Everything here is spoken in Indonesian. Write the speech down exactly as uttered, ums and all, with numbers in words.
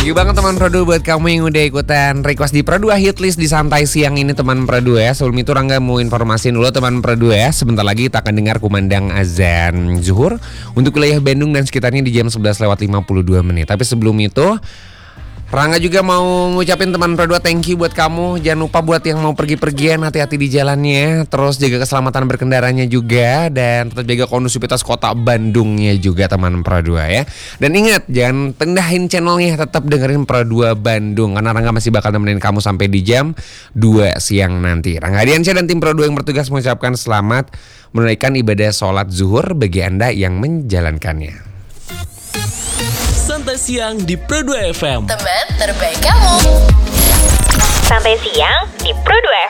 Thank you banget teman Pro dua buat kamu yang udah ikutan request di Pro dua Hitlist di santai siang ini teman Pro dua ya. Sebelum itu Rangga mau informasiin dulu teman Pro dua ya. Sebentar lagi kita akan dengar kumandang azan zuhur untuk wilayah Bandung dan sekitarnya di jam sebelas lewat lima puluh dua menit. Tapi sebelum itu Rangga juga mau ngucapin teman Pro dua thank you buat kamu. Jangan lupa buat yang mau pergi-pergian, hati-hati di jalannya. Terus jaga keselamatan berkendaranya juga. Dan tetap jaga kondusivitas kota Bandungnya juga teman Pro dua ya. Dan ingat jangan pindahin channelnya, tetap dengerin Pro dua Bandung. Karena Rangga masih bakal nemenin kamu sampai di jam dua siang nanti. Rangga Diansyah dan tim Pro dua yang bertugas mengucapkan selamat menunaikan ibadah sholat zuhur bagi Anda yang menjalankannya. Santai siang di Pro dua F M. Teman terbaik kamu. Santai siang di Pro dua